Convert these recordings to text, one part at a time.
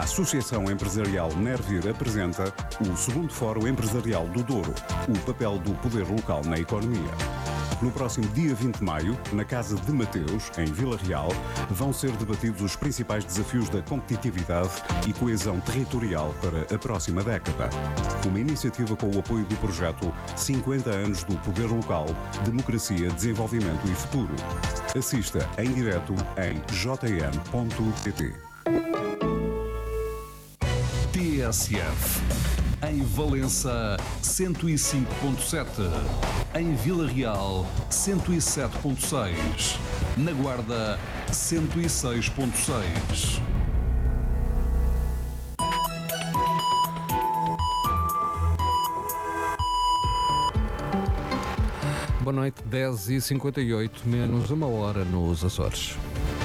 Associação Empresarial Nervir apresenta o segundo Fórum Empresarial do Douro, o papel do poder local na economia. No próximo dia 20 de maio, na Casa de Mateus, em Vila Real, vão ser debatidos os principais desafios da competitividade e coesão territorial para a próxima década. Uma iniciativa com o apoio do projeto 50 anos do Poder Local, Democracia, Desenvolvimento e Futuro. Assista em direto em jm.pt. TSF. Em Valença, 105.7. Em Vila Real, 107.6. Na Guarda, 106.6. Boa noite, 10h58, menos uma hora nos Açores.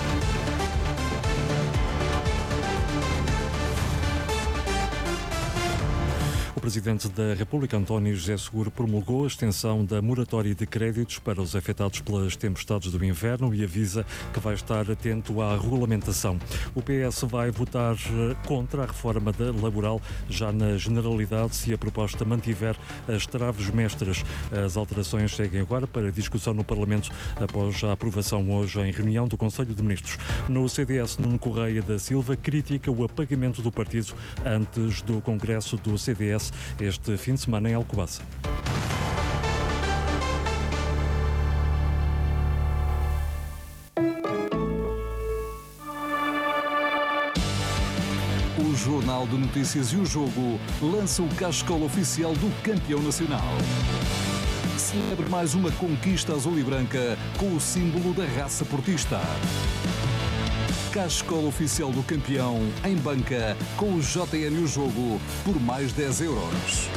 O Presidente da República, António José Seguro, promulgou a extensão da moratória de créditos para os afetados pelas tempestades do inverno e avisa que vai estar atento à regulamentação. O PS vai votar contra a reforma laboral já na generalidade se a proposta mantiver as traves mestras. As alterações seguem agora para discussão no Parlamento após a aprovação hoje em reunião do Conselho de Ministros. No CDS, Nuno Correia da Silva critica o apagamento do partido antes do Congresso do CDS este fim de semana em Alcobaça. O Jornal de Notícias e o Jogo lança o cascola oficial do campeão nacional. Celebre mais uma conquista azul e branca com o símbolo da raça portista. Cascola oficial do campeão em banca com o JN e o Jogo por mais 10 euros.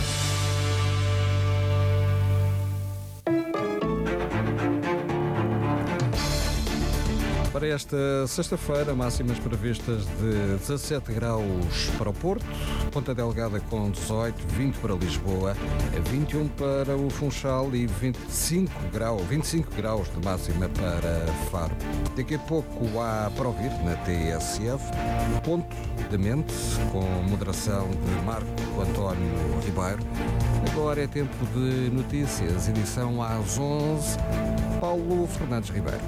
Para esta sexta-feira, máximas previstas de 17 graus para o Porto, Ponta Delgada com 18, 20 para Lisboa, 21 para o Funchal e 25 graus de máxima para Faro. Daqui a pouco há para ouvir na TSF, Ponto de Mente, com moderação de Marco António Ribeiro. Agora é tempo de notícias, edição às 11, Paulo Fernandes Ribeiro.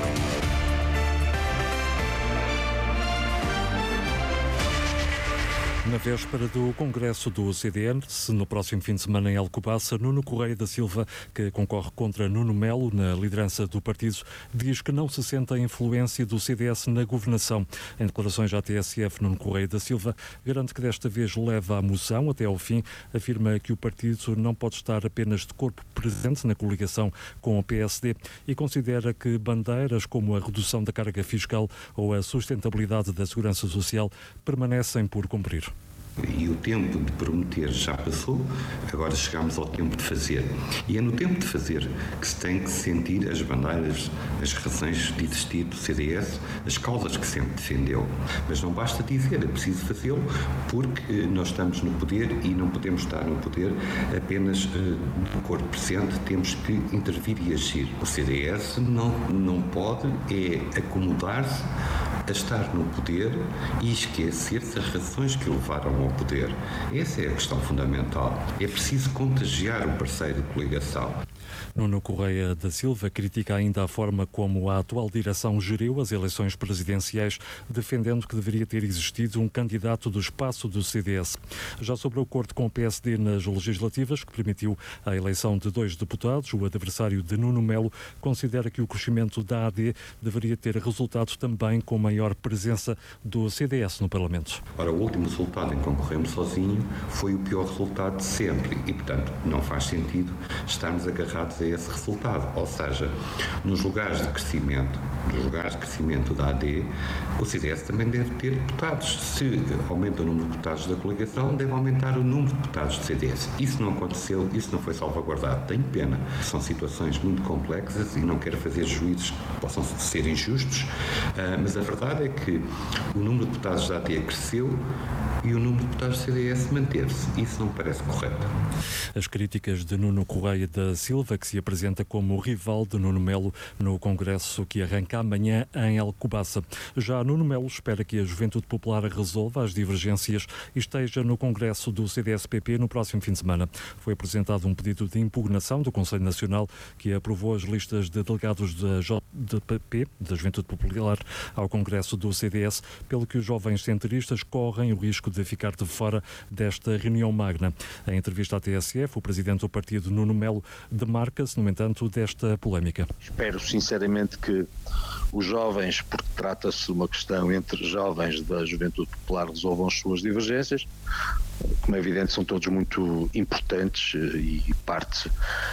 Na véspera do Congresso do CDS, no próximo fim de semana em Alcobaça, Nuno Correia da Silva, que concorre contra Nuno Melo na liderança do partido, diz que não se sente a influência do CDS na governação. Em declarações à TSF, Nuno Correia da Silva garante que desta vez leva a moção até ao fim, afirma que o partido não pode estar apenas de corpo presente na coligação com o PSD e considera que bandeiras como a redução da carga fiscal ou a sustentabilidade da segurança social permanecem por cumprir. E o tempo de prometer já passou, agora chegamos ao tempo de fazer. E é no tempo de fazer que se tem que sentir as bandeiras, as razões de existir do CDS, as causas que sempre defendeu. Mas não basta dizer, é preciso fazê-lo, porque nós estamos no poder e não podemos estar no poder apenas no corpo presente, temos que intervir e agir. O CDS não pode acomodar-se a estar no poder e esquecer-se as razões que o levaram ao poder. Essa é a questão fundamental. É preciso contagiar o parceiro de coligação. Nuno Correia da Silva critica ainda a forma como a atual direção geriu as eleições presidenciais, defendendo que deveria ter existido um candidato do espaço do CDS. Já sobre o acordo com o PSD nas legislativas, que permitiu a eleição de 2 deputados, o adversário de Nuno Melo considera que o crescimento da AD deveria ter resultado também com maior presença do CDS no Parlamento. Ora, o último resultado em concorremos sozinho foi o pior resultado de sempre e, portanto, não faz sentido estarmos agarrados a esse resultado. Ou seja, nos lugares de crescimento da AD, o CDS também deve ter deputados. Se aumenta o número de deputados da coligação, deve aumentar o número de deputados do CDS. Isso não aconteceu, isso não foi salvaguardado. Tenho pena. São situações muito complexas e não quero fazer juízos que possam ser injustos, mas a verdade é que o número de deputados da AD cresceu e o número de deputados do CDS manteve-se. Isso não me parece correto. As críticas de Nuno Correia da Silva, que que se apresenta como rival de Nuno Melo no congresso que arranca amanhã em Alcobaça. Já Nuno Melo espera que a Juventude Popular resolva as divergências e esteja no congresso do CDS-PP no próximo fim de semana. Foi apresentado um pedido de impugnação do Conselho Nacional que aprovou as listas de delegados da JPP, da Juventude Popular, ao congresso do CDS, pelo que os jovens centristas correm o risco de ficar de fora desta reunião magna. Em entrevista à TSF, o presidente do partido, Nuno Melo, demarca-se, no entanto, desta polémica. Espero sinceramente que os jovens, porque trata-se de uma questão entre jovens da Juventude Popular, resolvam as suas divergências. Como é evidente, são todos muito importantes e parte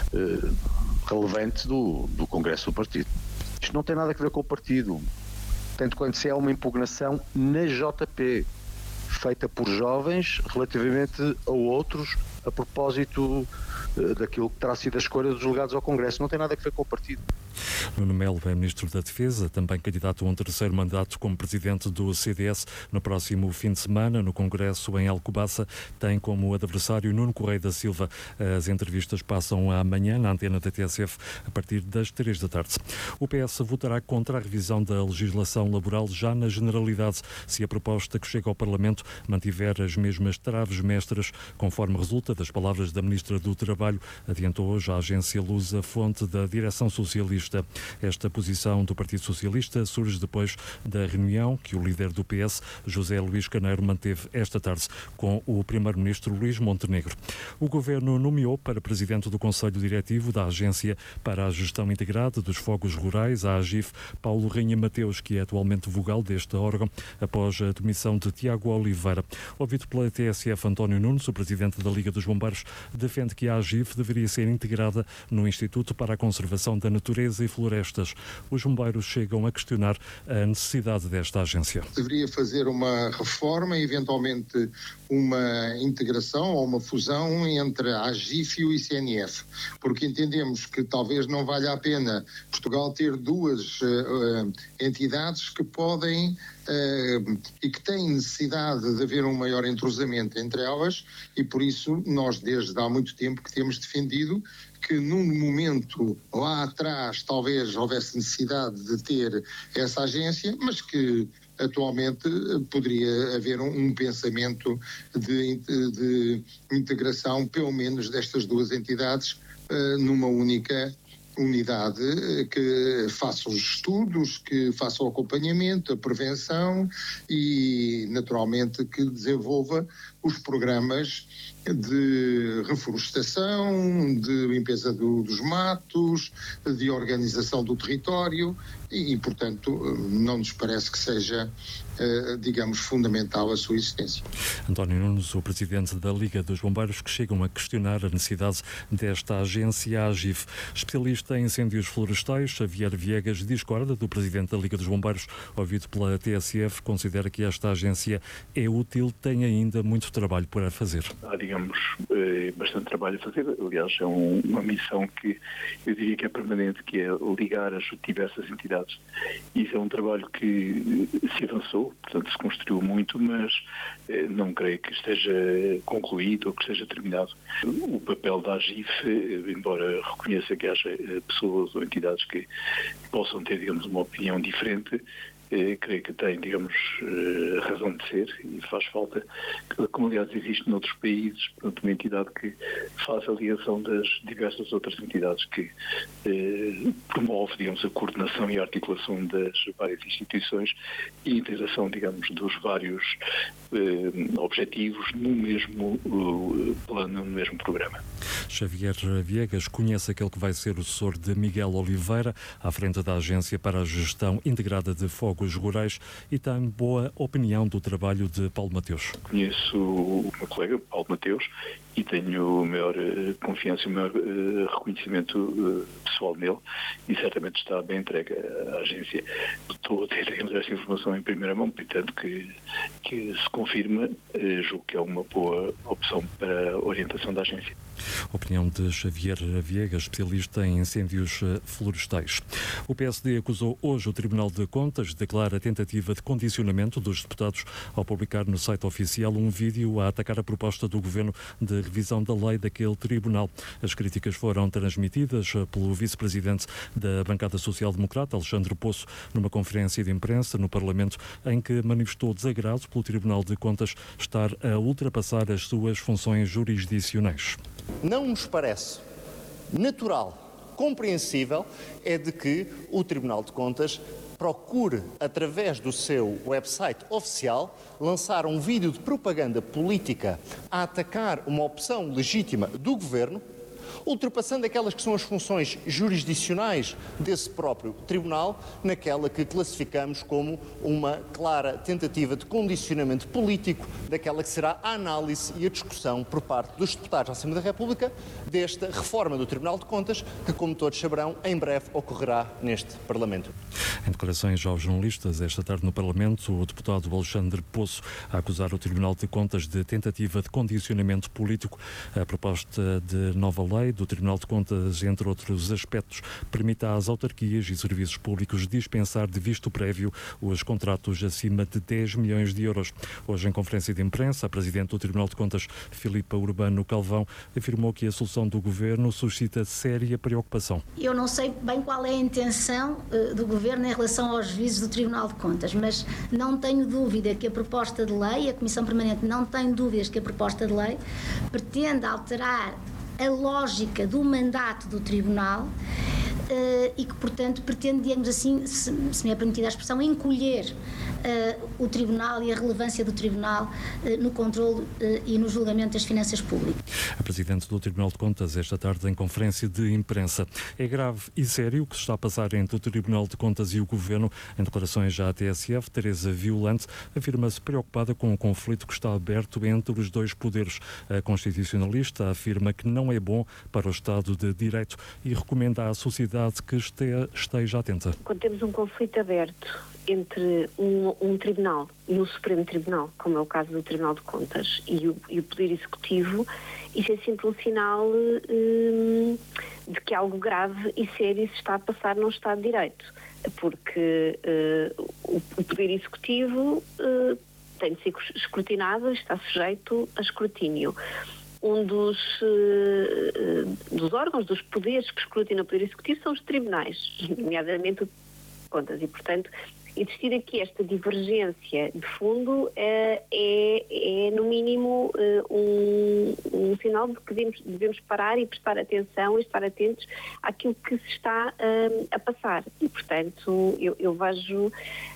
relevante do congresso do partido. Isto não tem nada a ver com o partido, tanto quanto se é uma impugnação na JP, feita por jovens relativamente a outros, a propósito daquilo que terá sido a escolha dos delegados ao Congresso. Não tem nada a ver com o partido. Nuno Melo é Ministro da Defesa, também candidato a um terceiro mandato como Presidente do CDS. No próximo fim de semana, no Congresso em Alcobaça, tem como adversário Nuno Correia da Silva. As entrevistas passam amanhã na antena da TSF a partir das 3 da tarde. O PS votará contra a revisão da legislação laboral já na generalidade, se a proposta que chega ao Parlamento mantiver as mesmas traves mestras, conforme resulta das palavras da Ministra do Trabalho, adiantou hoje a agência Lusa, fonte da direção socialista. Esta posição do Partido Socialista surge depois da reunião que o líder do PS, José Luís Carneiro, manteve esta tarde com o primeiro-ministro Luís Montenegro. O Governo nomeou para presidente do Conselho Diretivo da Agência para a Gestão Integrada dos Fogos Rurais, a AGIF, Paulo Rainha Mateus, que é atualmente vogal deste órgão, após a demissão de Tiago Oliveira. Ouvido pela TSF, António Nunes, o presidente da Liga dos Bombeiros, defende que a AGIF deveria ser integrada no Instituto para a Conservação da Natureza e Florestas. Os bombeiros chegam a questionar a necessidade desta agência. Deveria fazer uma reforma, eventualmente uma integração ou uma fusão entre a AGIF e o ICNF, porque entendemos que talvez não valha a pena Portugal ter duas entidades que podem e que têm necessidade de haver um maior entrosamento entre elas, e por isso nós desde há muito tempo que temos defendido que num momento lá atrás talvez houvesse necessidade de ter essa agência, mas que atualmente poderia haver um pensamento de integração, pelo menos destas duas entidades, numa única unidade que faça os estudos, que faça o acompanhamento, a prevenção e, naturalmente, que desenvolva os programas de reflorestação, de limpeza dos matos, de organização do território e, portanto, não nos parece que seja, digamos, fundamental a sua existência. António Nunes, o presidente da Liga dos Bombeiros, que chegam a questionar a necessidade desta agência AGIF. Especialista em incêndios florestais, Xavier Viegas, discorda do presidente da Liga dos Bombeiros, ouvido pela TSF, considera que esta agência é útil, tem ainda muito trabalho para fazer. Há, digamos, bastante trabalho a fazer. Aliás, é uma missão que eu diria que é permanente, que é ligar as diversas entidades. Isso é um trabalho que se avançou, portanto se construiu muito, mas não creio que esteja concluído ou que esteja terminado. O papel da AGIF, embora reconheça que haja pessoas ou entidades que possam ter, digamos, uma opinião diferente, creio que tem, digamos, razão de ser e faz falta, como aliás existe noutros países, portanto, uma entidade que faz a ligação das diversas outras entidades, que promove, digamos, a coordenação e a articulação das várias instituições e a integração, digamos, dos vários objetivos no mesmo plano, no mesmo programa. Xavier Viegas conhece aquele que vai ser o sucessor de Miguel Oliveira, à frente da Agência para a Gestão Integrada de Fogos Rurais, e tem boa opinião do trabalho de Paulo Mateus. Conheço o meu colega, Paulo Mateus, e tenho maior confiança e maior reconhecimento pessoal nele, e certamente está bem entregue à agência. Estou a ter, digamos, esta informação em primeira mão, portanto que se confirma, julgo que é uma boa opção para a orientação da agência. Opinião de Xavier Viegas, especialista em incêndios florestais. O PSD acusou hoje o Tribunal de Contas de declarar a tentativa de condicionamento dos deputados ao publicar no site oficial um vídeo a atacar a proposta do Governo de revisão da lei daquele tribunal. As críticas foram transmitidas pelo vice-presidente da bancada social-democrata, Alexandre Poço, numa conferência de imprensa no Parlamento, em que manifestou desagrado pelo Tribunal de Contas estar a ultrapassar as suas funções jurisdicionais. Não nos parece natural, compreensível, é de que o Tribunal de Contas procure, através do seu website oficial, lançar um vídeo de propaganda política a atacar uma opção legítima do Governo, ultrapassando aquelas que são as funções jurisdicionais desse próprio Tribunal, naquela que classificamos como uma clara tentativa de condicionamento político daquela que será a análise e a discussão por parte dos deputados da Assembleia da República desta reforma do Tribunal de Contas, que, como todos saberão, em breve ocorrerá neste Parlamento. Em declarações aos jornalistas esta tarde no Parlamento, o deputado Alexandre Poço a acusar o Tribunal de Contas de tentativa de condicionamento político. A proposta de nova lei do Tribunal de Contas, entre outros aspectos, permite às autarquias e serviços públicos dispensar de visto prévio os contratos acima de 10 milhões de euros. Hoje, em conferência de imprensa, a Presidente do Tribunal de Contas, Filipa Urbano Calvão, afirmou que a solução do Governo suscita séria preocupação. Eu não sei bem qual é a intenção do Governo em relação aos juízes do Tribunal de Contas, mas não tenho dúvida que a proposta de lei, a Comissão Permanente não tem dúvidas que a proposta de lei pretende alterar a lógica do mandato do Tribunal e que, portanto, pretende, digamos assim, se me é permitida a expressão, encolher o Tribunal e a relevância do Tribunal no controle e no julgamento das finanças públicas. A Presidente do Tribunal de Contas, esta tarde, em conferência de imprensa. É grave e sério o que se está a passar entre o Tribunal de Contas e o Governo. Em declarações à TSF, Teresa Violante afirma-se preocupada com o conflito que está aberto entre os dois poderes. A constitucionalista afirma que não é bom para o Estado de Direito e recomenda à sociedade que esteja atenta. Quando temos um conflito aberto entre um tribunal e o Supremo Tribunal, como é o caso do Tribunal de Contas, e o Poder Executivo, isso é sempre um sinal de que algo grave e sério se está a passar num Estado de Direito, porque o Poder Executivo tem de ser escrutinado e está sujeito a escrutínio. Um dos órgãos, dos poderes que escrutinam o Poder Executivo são os tribunais, nomeadamente o Tribunal de Contas, e, portanto, existir aqui esta divergência de fundo é no mínimo, um sinal de que devemos parar e prestar atenção e estar atentos àquilo que se está a passar. E, portanto, eu vejo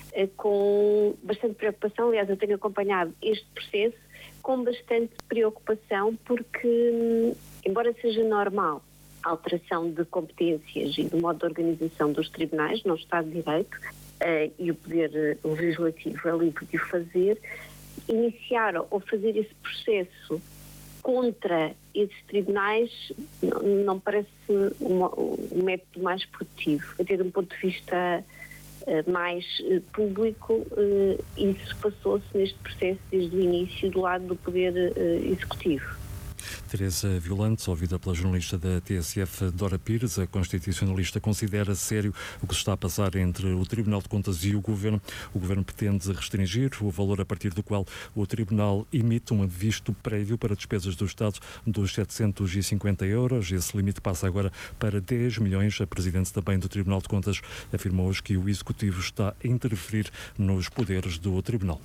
com bastante preocupação, aliás, eu tenho acompanhado este processo com bastante preocupação, porque, embora seja normal a alteração de competências e do modo de organização dos tribunais no Estado de Direito, e o Poder Legislativo é livre de o fazer, iniciar ou fazer esse processo contra esses tribunais não parece um método mais produtivo. Até de um ponto de vista mais público, isso passou-se neste processo desde o início do lado do Poder Executivo. Teresa Violante, ouvida pela jornalista da TSF, Dora Pires, a constitucionalista considera sério o que se está a passar entre o Tribunal de Contas e o Governo. O Governo pretende restringir o valor a partir do qual o Tribunal emite um visto prévio para despesas do Estado dos 750 euros. Esse limite passa agora para 10 milhões. A Presidente também do Tribunal de Contas afirmou hoje que o Executivo está a interferir nos poderes do Tribunal.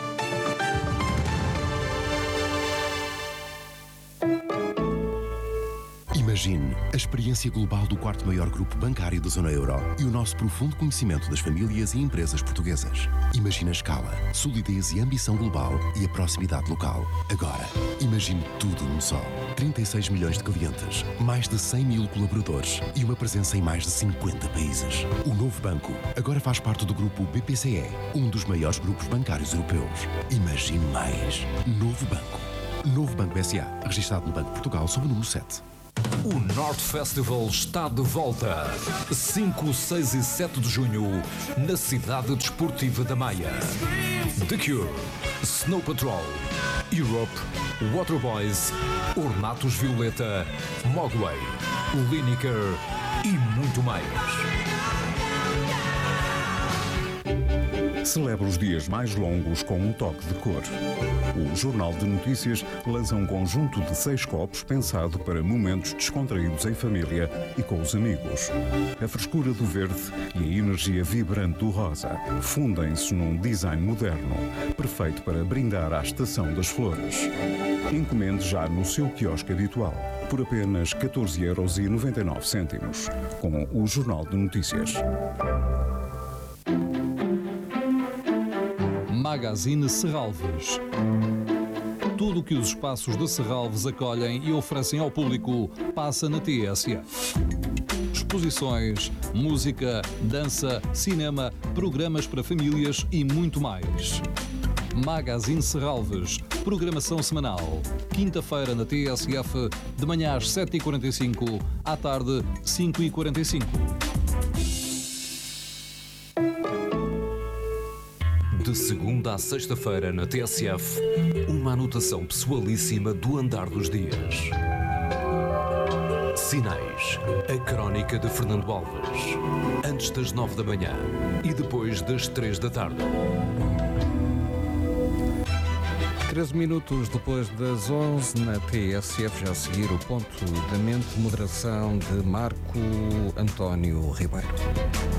Imagine a experiência global do quarto maior grupo bancário da zona euro e o nosso profundo conhecimento das famílias e empresas portuguesas. Imagine a escala, solidez e ambição global e a proximidade local. Agora, imagine tudo num só. 36 milhões de clientes, mais de 100 mil colaboradores e uma presença em mais de 50 países. O novo banco agora faz parte do grupo BPCE, um dos maiores grupos bancários europeus. Imagine mais. Novo Banco. Novo Banco S.A., registado no Banco de Portugal sob o número 7. O North Festival está de volta. 5, 6 e 7 de junho, na cidade desportiva da Maia. The Cure, Snow Patrol, Europe, Waterboys, Ornatos Violeta, Mogwai, Lineker e muito mais. Celebra os dias mais longos com um toque de cor. O Jornal de Notícias lança um conjunto de 6 copos pensado para momentos descontraídos em família e com os amigos. A frescura do verde e a energia vibrante do rosa fundem-se num design moderno, perfeito para brindar à estação das flores. Encomende já no seu quiosque habitual, por apenas 14,99€, com o Jornal de Notícias. Magazine Serralves. Tudo o que os espaços de Serralves acolhem e oferecem ao público passa na TSF. Exposições, música, dança, cinema, programas para famílias e muito mais. Magazine Serralves. Programação semanal. Quinta-feira na TSF, de manhã às 7h45, à tarde 5h45. De segunda à sexta-feira na TSF, uma anotação pessoalíssima do andar dos dias. Sinais, a crónica de Fernando Alves. Antes das 9 da manhã e depois das 3 da tarde. 13 minutos depois das 11 na TSF, já a seguir o ponto da mente, moderação de Marco António Ribeiro.